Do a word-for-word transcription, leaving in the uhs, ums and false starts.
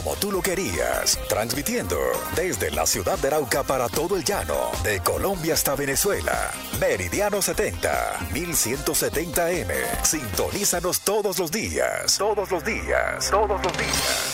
como tú lo querías, transmitiendo desde la ciudad de Arauca para todo el llano, de Colombia hasta Venezuela. Meridiano setenta, mil ciento setenta eme. Sintonízanos todos los días, todos los días, todos los días.